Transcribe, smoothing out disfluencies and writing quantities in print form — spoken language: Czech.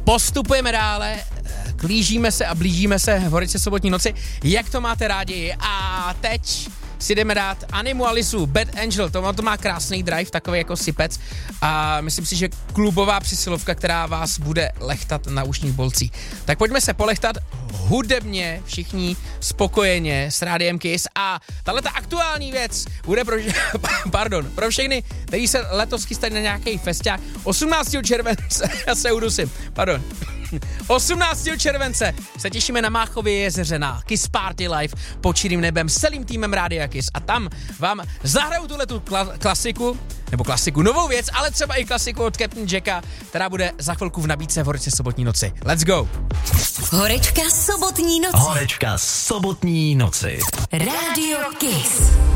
postupujeme dále, klížíme se a blížíme se Horice sobotní noci. Jak to máte rádi? A teď si jdeme dát Animu Alisu, Bad Angel, to má krásný drive, takový jako sypec a myslím si, že klubová přesilovka, která vás bude lechtat na ušních bolcích. Tak pojďme se polechtat hudebně, všichni spokojeně s Rádiem Kiss a tahleta aktuální věc bude pro všechny, kteří se letos chystají na nějaký festiák 18. července, já se udusím, 18. července se těšíme na Máchově jezeře na Kiss Party Live pod čirým nebem s celým týmem Rádia Kiss a tam vám zahraju tuhletu klasiku, novou věc, ale třeba i klasiku od Captain Jacka, která bude za chvilku v nabídce v Horice sobotní noci. Let's go! Horečka sobotní noci. Horečka sobotní noci. Rádio Kiss.